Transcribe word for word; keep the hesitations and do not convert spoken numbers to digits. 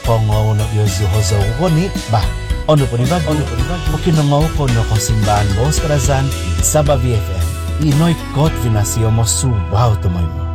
kongo no yozu hozo woni ba ono ponibag ono ponibag ukinongo kono kosimbahan bos karazan saba V F M inoy kot vinasio mo subao tumoy mo